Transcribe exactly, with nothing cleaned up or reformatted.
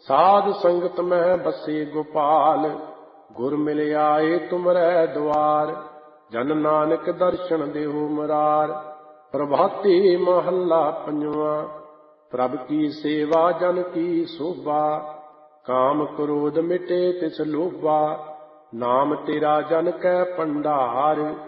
ਸਾਧ ਸੰਗਤ ਮਹਿ ਬਸੇ ਗੋਪਾਲ, ਗੁਰ ਮਿਲ ਆਏ ਤੁਮਰੈ ਦੁਆਰ। ਜਨ ਨਾਨਕ ਦਰਸ਼ਨ ਦੇਹੁ ਮੁਰਾਰ, ਪ੍ਰਭਾਤੀ ਮਹੱਲਾ ਪੰਜਵਾਂ। ਪ੍ਰਭ ਕੀ ਸੇਵਾ ਜਨ ਕੀ ਸੋਭਾ, ਕਾਮ ਕ੍ਰੋਧ ਮਿਟੇ ਤਿਸ ਲੋਭਾ। ਨਾਮ ਤੇਰਾ ਜਨ ਕੈ ਭੰਡਾਰ,